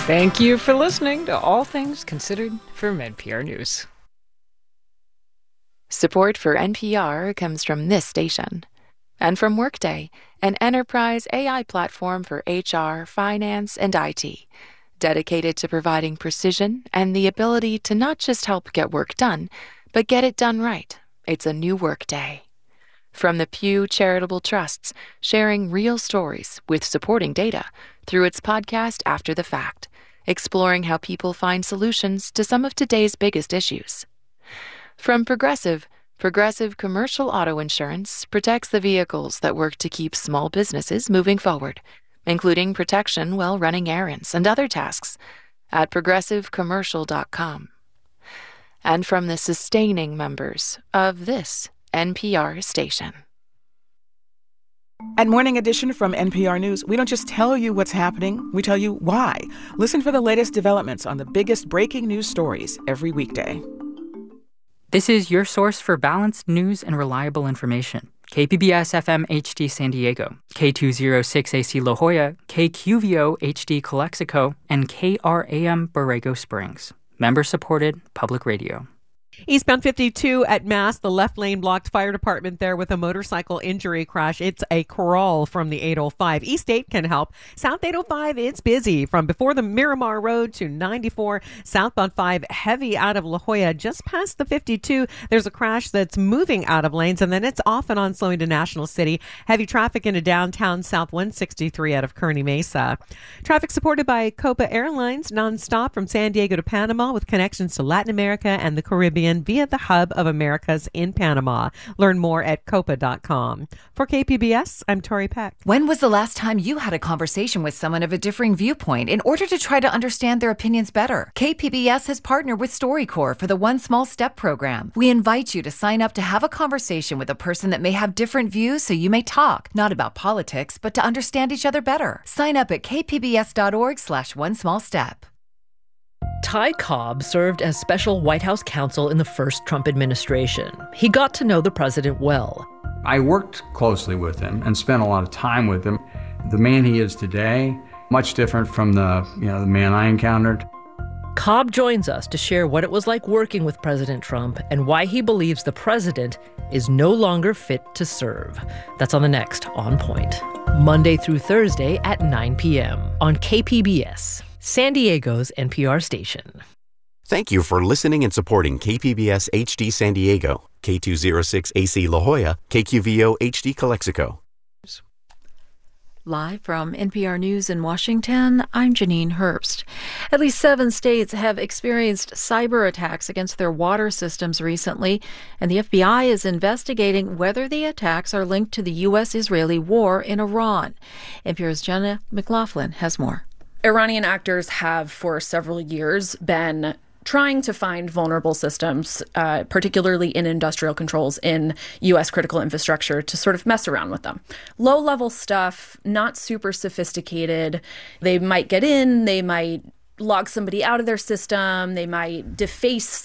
Thank you for listening to All Things Considered from NPR News. Support for NPR comes from this station and from Workday, an enterprise AI platform for HR, finance, and IT, dedicated to providing precision and the ability to not just help get work done, but get it done right. It's a new Workday. From the Pew Charitable Trusts, sharing real stories with supporting data through its podcast After the Fact, exploring how people find solutions to some of today's biggest issues. From Progressive Commercial Auto Insurance protects the vehicles that work to keep small businesses moving forward, including protection while running errands and other tasks at progressivecommercial.com. And from the sustaining members of this NPR station. At Morning Edition from NPR News, we don't just tell you what's happening, we tell you why. Listen for the latest developments on the biggest breaking news stories every weekday. This is your source for balanced news and reliable information. KPBS FM HD San Diego, K206AC La Jolla, KQVO HD Calexico, and KRAM Borrego Springs. Member-supported public radio. Eastbound 52 at Mass, the left lane blocked. Fire department there with a motorcycle injury crash. It's a crawl from the 805. East 8 can help. South 805, it's busy from before the Miramar Road to 94. Southbound 5, heavy out of La Jolla. Just past the 52, there's a crash that's moving out of lanes, and then it's off and on slowing to National City. Heavy traffic into downtown South 163 out of Kearny Mesa. Traffic supported by Copa Airlines, nonstop from San Diego to Panama with connections to Latin America and the Caribbean via the Hub of Americas in Panama. Learn more at copa.com. For KPBS, I'm Tori Peck. When was the last time you had a conversation with someone of a differing viewpoint in order to try to understand their opinions better? KPBS has partnered with StoryCorps for the One Small Step program. We invite you to sign up to have a conversation with a person that may have different views so you may talk, not about politics, but to understand each other better. Sign up at kpbs.org/onesmallstep. Ty Cobb served as special White House counsel in the first Trump administration. He got to know the president well. I worked closely with him and spent a lot of time with him. The man he is today, much different from the man I encountered. Cobb joins us to share what it was like working with President Trump and why he believes the president is no longer fit to serve. That's on the next On Point. Monday through Thursday at 9 p.m. on KPBS. San Diego's NPR station. Thank you for listening and supporting KPBS HD San Diego, K206AC La Jolla, KQVO HD Calexico. Live from NPR News in Washington, I'm Janine Herbst. At least 7 states have experienced cyber attacks against their water systems recently, and the FBI is investigating whether the attacks are linked to the U.S.-Israeli war in Iran. NPR's Jenna McLaughlin has more. Iranian actors have for several years been trying to find vulnerable systems, particularly in industrial controls in U.S. critical infrastructure, to sort of mess around with them. Low-level stuff, not super sophisticated. They might get in, they might log somebody out of their system, they might deface